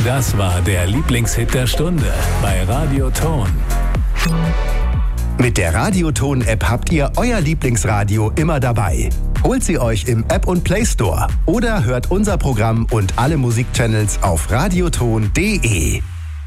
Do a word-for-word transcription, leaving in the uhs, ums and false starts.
Das war der Lieblingshit der Stunde bei Radio Ton. Mit der Radio Ton-App habt ihr euer Lieblingsradio immer dabei. Holt sie euch im App- und Play Store oder hört unser Programm und alle Musikchannels auf radioton punkt de.